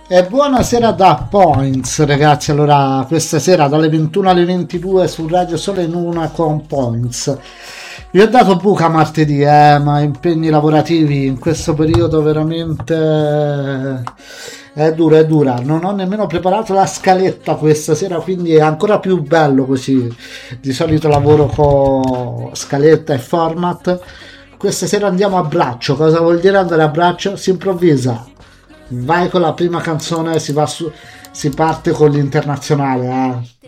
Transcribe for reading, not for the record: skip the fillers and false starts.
E buonasera da Points, ragazzi. Allora, questa sera dalle 21 alle 22 su Radio Sole in Una con Points. Vi ho dato buca martedì, ma impegni lavorativi in questo periodo veramente è dura, è dura. Non ho nemmeno preparato la scaletta questa sera, quindi è ancora più bello così. Di solito lavoro con scaletta e format. Questa sera andiamo a braccio. Cosa vuol dire andare a braccio? Si improvvisa. Vai con la prima canzone, si parte con l'internazionale,